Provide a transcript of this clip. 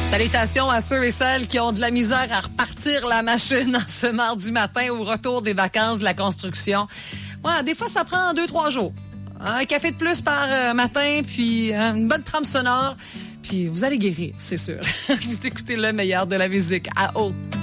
Salutations à ceux et celles qui ont de la misère à repartir la machine en ce mardi matin au retour des vacances de la construction. Ouais, des fois, ça prend 2-3 jours. Un café de plus par matin, puis une bonne trame sonore. Puis vous allez guérir, c'est sûr. Vous écoutez le meilleur de la musique à haut.